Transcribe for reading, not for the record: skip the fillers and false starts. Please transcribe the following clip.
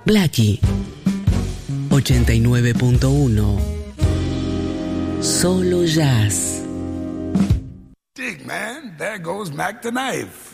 Blackie 89.1. Solo jazz. Dig, man, there goes Mac the knife.